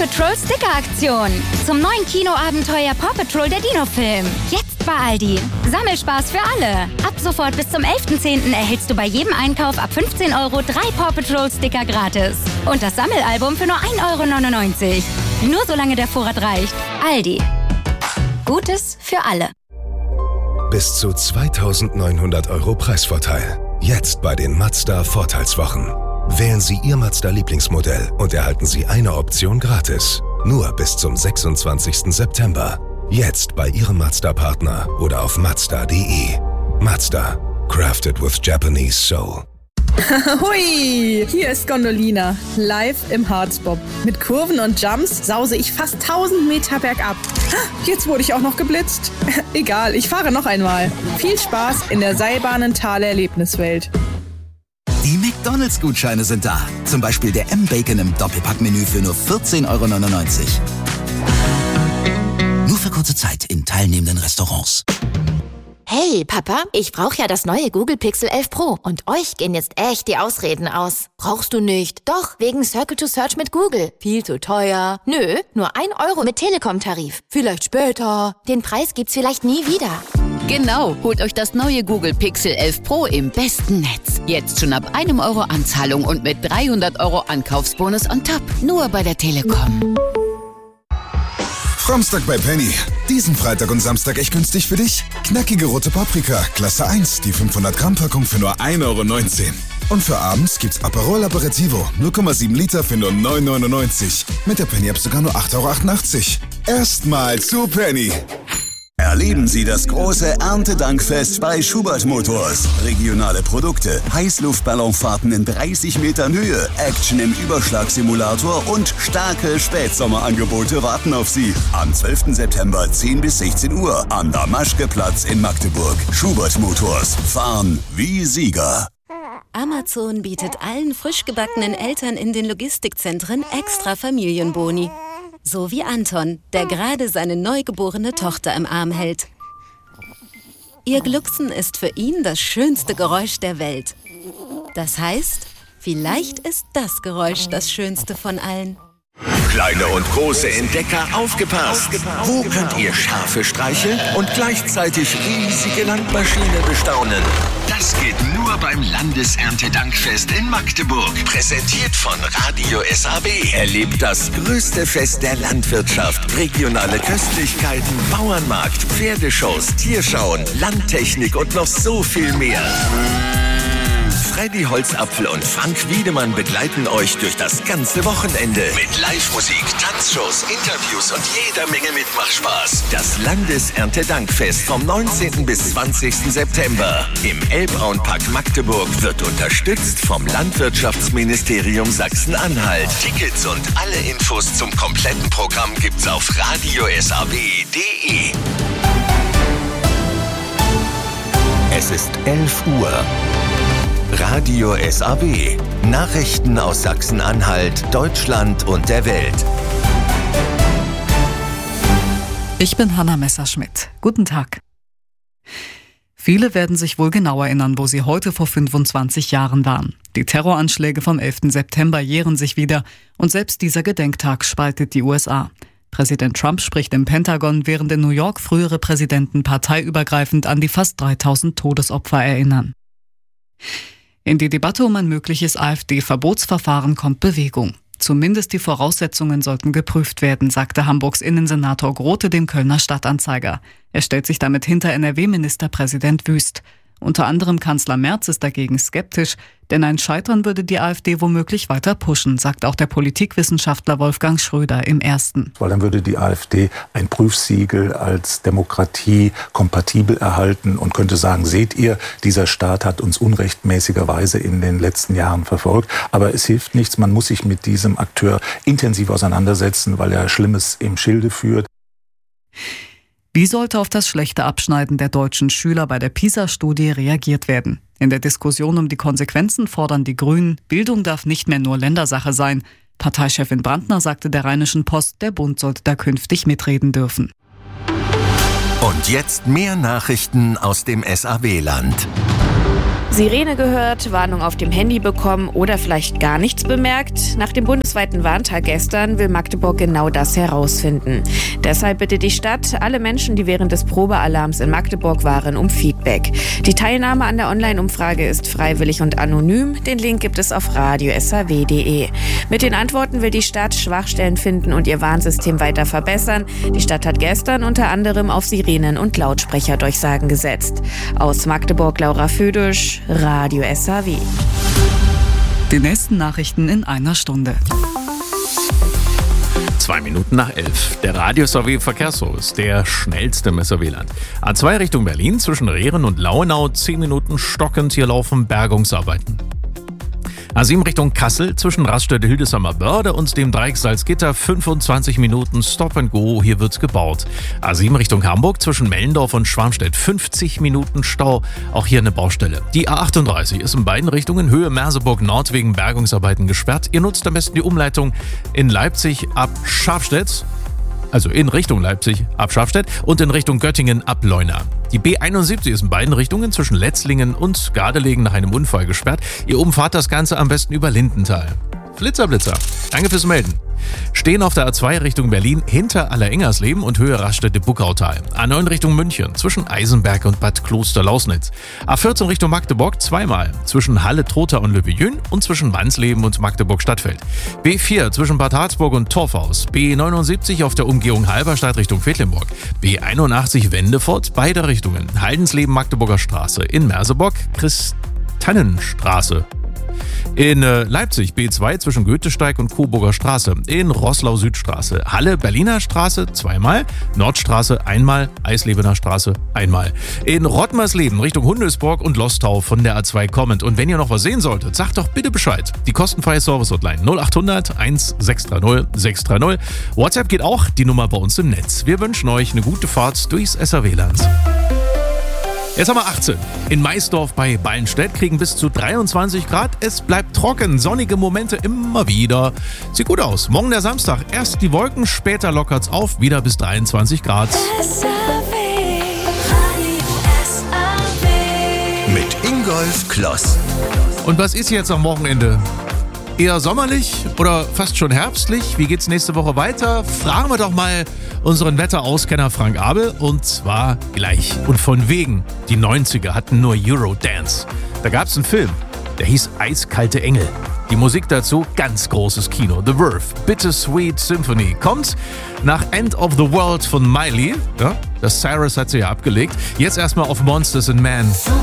Patrol Sticker-Aktion. Zum neuen Kinoabenteuer Paw Patrol der Dino-Film. Jetzt bei Aldi. Sammelspaß für alle. Ab sofort bis zum 11.10. erhältst du bei jedem Einkauf ab 15 € 3 Paw Patrol Sticker gratis. Und das Sammelalbum für nur 1,99 €. Nur solange der Vorrat reicht. Aldi. Gutes für alle. Bis zu 2.900 € Preisvorteil. Jetzt bei den Mazda Vorteilswochen. Wählen Sie Ihr Mazda-Lieblingsmodell und erhalten Sie eine Option gratis. Nur bis zum 26. September. Jetzt bei Ihrem Mazda-Partner oder auf Mazda.de. Mazda. Crafted with Japanese Soul. Hui, hier ist Gondolina, live im Harzbob. Mit Kurven und Jumps sause ich fast 1000 Meter bergab. Jetzt wurde ich auch noch geblitzt. Egal, ich fahre noch einmal. Viel Spaß in der Seilbahnen-Tal-Erlebniswelt. Die McDonalds-Gutscheine sind da. Zum Beispiel der M-Bacon im Doppelpackmenü für nur 14,99 €. Nur für kurze Zeit in teilnehmenden Restaurants. Hey, Papa, ich brauche ja das neue Google Pixel 11 Pro. Und euch gehen jetzt echt die Ausreden aus. Brauchst du nicht? Doch, wegen Circle to Search mit Google. Viel zu teuer. Nö, nur 1 € mit Telekom-Tarif. Vielleicht später. Den Preis gibt's vielleicht nie wieder. Genau, holt euch das neue Google Pixel 11 Pro im besten Netz. Jetzt schon ab 1 € Anzahlung und mit 300 € Ankaufsbonus on top. Nur bei der Telekom. Framstag bei Penny. Diesen Freitag und Samstag echt günstig für dich. Knackige rote Paprika, Klasse 1, die 500 Gramm Packung für nur 1,19 €. Und für abends gibt's Aperol Aperitivo, 0,7 Liter für nur 9,99 €. Mit der Penny-App sogar nur 8,88 €. Erstmal zu Penny. Erleben Sie das große Erntedankfest bei Schubert Motors. Regionale Produkte, Heißluftballonfahrten in 30 Metern Höhe, Action im Überschlagsimulator und starke Spätsommerangebote warten auf Sie. Am 12. September 10 bis 16 Uhr am Damaschke-Platz in Magdeburg. Schubert Motors. Fahren wie Sieger. Amazon bietet allen frisch gebackenen Eltern in den Logistikzentren extra Familienboni. So wie Anton, der gerade seine neugeborene Tochter im Arm hält. Ihr Glucksen ist für ihn das schönste Geräusch der Welt. Das heißt, vielleicht ist das Geräusch das schönste von allen. Kleine und große Entdecker, aufgepasst! Wo könnt ihr Schafe streicheln und gleichzeitig riesige Landmaschinen bestaunen? Das geht nur beim Landeserntedankfest in Magdeburg. Präsentiert von Radio SAW. Erlebt das größte Fest der Landwirtschaft. Regionale Köstlichkeiten, Bauernmarkt, Pferdeshows, Tierschauen, Landtechnik und noch so viel mehr. Freddy Holzapfel und Frank Wiedemann begleiten euch durch das ganze Wochenende mit Live-Musik, Tanzshows, Interviews und jeder Menge Mitmachspaß. Das Landeserntedankfest vom 19. bis 20. September im Elbbraunpark Magdeburg wird unterstützt vom Landwirtschaftsministerium Sachsen-Anhalt. Tickets und alle Infos zum kompletten Programm gibt's auf radiosaw.de. Es ist 11 Uhr. Radio SAW. Nachrichten aus Sachsen-Anhalt, Deutschland und der Welt. Ich bin Hanna Messerschmidt. Guten Tag. Viele werden sich wohl genau erinnern, wo sie heute vor 25 Jahren waren. Die Terroranschläge vom 11. September jähren sich wieder und selbst dieser Gedenktag spaltet die USA. Präsident Trump spricht im Pentagon, während in New York frühere Präsidenten parteiübergreifend an die fast 3000 Todesopfer erinnern. In die Debatte um ein mögliches AfD-Verbotsverfahren kommt Bewegung. Zumindest die Voraussetzungen sollten geprüft werden, sagte Hamburgs Innensenator Grote dem Kölner Stadtanzeiger. Er stellt sich damit hinter NRW-Ministerpräsident Wüst. Unter anderem Kanzler Merz ist dagegen skeptisch, denn ein Scheitern würde die AfD womöglich weiter pushen, sagt auch der Politikwissenschaftler Wolfgang Schröder im Ersten. Weil dann würde die AfD ein Prüfsiegel als Demokratie kompatibel erhalten und könnte sagen, seht ihr, dieser Staat hat uns unrechtmäßigerweise in den letzten Jahren verfolgt. Aber es hilft nichts, man muss sich mit diesem Akteur intensiv auseinandersetzen, weil er Schlimmes im Schilde führt. Wie sollte auf das schlechte Abschneiden der deutschen Schüler bei der PISA-Studie reagiert werden? In der Diskussion um die Konsequenzen fordern die Grünen, Bildung darf nicht mehr nur Ländersache sein. Parteichefin Brandner sagte der Rheinischen Post, der Bund sollte da künftig mitreden dürfen. Und jetzt mehr Nachrichten aus dem SAW-Land. Sirene gehört, Warnung auf dem Handy bekommen oder vielleicht gar nichts bemerkt? Nach dem bundesweiten Warntag gestern will Magdeburg genau das herausfinden. Deshalb bittet die Stadt alle Menschen, die während des Probealarms in Magdeburg waren, um Feedback. Die Teilnahme an der Online-Umfrage ist freiwillig und anonym. Den Link gibt es auf radio.saw.de. Mit den Antworten will die Stadt Schwachstellen finden und ihr Warnsystem weiter verbessern. Die Stadt hat gestern unter anderem auf Sirenen und Lautsprecherdurchsagen gesetzt. Aus Magdeburg Laura Födisch, Radio SAW. Die nächsten Nachrichten in einer Stunde. 2 Minuten nach 11. Der Radio SAW Verkehrsservice, der schnellste im SAW-Land. A2 Richtung Berlin zwischen Rehren und Lauenau 10 Minuten stockend. Hier laufen Bergungsarbeiten. A7 Richtung Kassel zwischen Raststätte Hildesheimer Börde und dem Dreieck Salzgitter 25 Minuten Stop and Go, hier wird's gebaut. A7 Richtung Hamburg zwischen Mellendorf und Schwarmstedt 50 Minuten Stau, auch hier eine Baustelle. Die A38 ist in beiden Richtungen Höhe Merseburg Nord wegen Bergungsarbeiten gesperrt. Ihr nutzt am besten die Umleitung in Leipzig ab Scharfstedt. Also in Richtung Leipzig ab Scharfstedt und in Richtung Göttingen ab Leuna. Die B71 ist in beiden Richtungen zwischen Letzlingen und Gardelegen nach einem Unfall gesperrt. Ihr umfahrt das Ganze am besten über Lindenthal. Flitzer. Danke fürs Melden. Stehen auf der A2 Richtung Berlin hinter Allerengersleben und Höhe Raststätte Buckautal. A9 Richtung München zwischen Eisenberg und Bad Kloster-Lausnitz. A14 Richtung Magdeburg zweimal zwischen Halle-Trotha und Löbejün und zwischen Wandsleben und Magdeburg-Stadtfeld. B4 zwischen Bad Harzburg und Torfhaus. B79 auf der Umgehung Halberstadt Richtung Quedlinburg. B81 Wendefort, beide Richtungen. Haldensleben-Magdeburger Straße. In Merseburg Christannenstraße. In Leipzig B2 zwischen Goethesteig und Coburger Straße. In Roßlau Südstraße. Halle Berliner Straße zweimal. Nordstraße einmal. Eislebener Straße einmal. In Rottmersleben Richtung Hundelsburg und Lostau von der A2 kommend. Und wenn ihr noch was sehen solltet, sagt doch bitte Bescheid. Die kostenfreie Service-Hotline 0800 1630 630. WhatsApp geht auch, die Nummer bei uns im Netz. Wir wünschen euch eine gute Fahrt durchs SAW-Land. Jetzt haben wir 18. In Maisdorf bei Ballenstedt kriegen bis zu 23 Grad. Es bleibt trocken, sonnige Momente immer wieder. Sieht gut aus. Morgen der Samstag. Erst die Wolken, später lockert's auf, wieder bis 23 Grad. Mit Ingolf Kloss. Und was ist jetzt am Wochenende? Eher sommerlich oder fast schon herbstlich? Wie geht's nächste Woche weiter? Fragen wir doch mal unseren Wetterauskenner Frank Abel. Und zwar gleich. Und von wegen. Die 90er hatten nur Eurodance. Da gab's einen Film, der hieß Eiskalte Engel. Die Musik dazu, ganz großes Kino. The Verve, Bittersweet Symphony. Kommt nach End of the World von Miley. Ja, das Cyrus hat sie ja abgelegt. Jetzt erstmal auf Monsters and Men.